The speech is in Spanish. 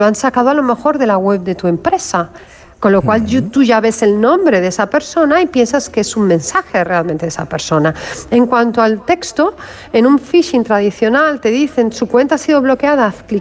lo han sacado a lo mejor de la web de tu empresa. Con lo cual tú ya ves el nombre de esa persona y piensas que es un mensaje realmente de esa persona. En cuanto al texto, en un phishing tradicional te dicen su cuenta ha sido bloqueada, haz clic